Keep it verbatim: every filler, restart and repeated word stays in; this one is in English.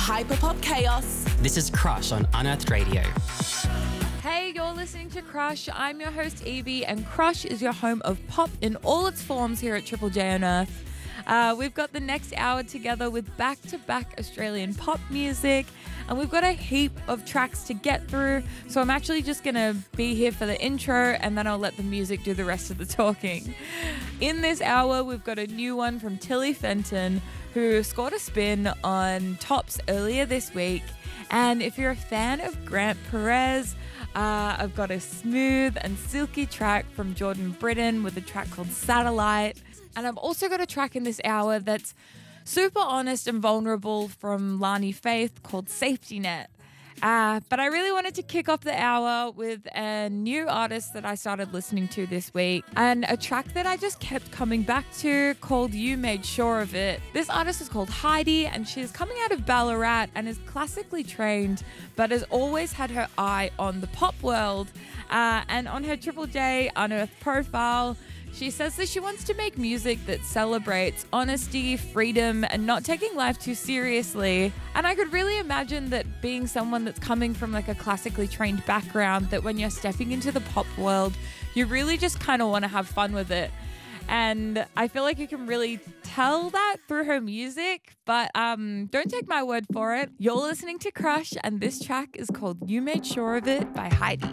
hyperpop chaos. This is Crush on Unearthed Radio. Hey, you're listening to Crush. I'm your host, Evie, and Crush is your home of pop in all its forms here at Triple J on Earth. Uh, we've got the next hour together with back-to-back Australian pop music, and we've got a heap of tracks to get through, so I'm actually just going to be here for the intro, and then I'll let the music do the rest of the talking. In this hour, we've got a new one from Tilly Fenton, who scored a spin on Tops earlier this week, and if you're a fan of Grant Perez, uh, I've got a smooth and silky track from Jordan Britton with a track called Satellite. And I've also got a track in this hour that's super honest and vulnerable from Lani Faith called Safety Net. Uh, but I really wanted to kick off the hour with a new artist that I started listening to this week and a track that I just kept coming back to called You Made Sure of It. This artist is called Heidi, and she's coming out of Ballarat and is classically trained but has always had her eye on the pop world. Uh, and on her Triple J Unearthed profile, she says that she wants to make music that celebrates honesty, freedom, and not taking life too seriously. And I could really imagine that being someone that's coming from like a classically trained background, that when you're stepping into the pop world, you really just kind of want to have fun with it. And I feel like you can really tell that through her music, but um, don't take my word for it. You're listening to Crush, and this track is called You Made Sure of It by Heidi.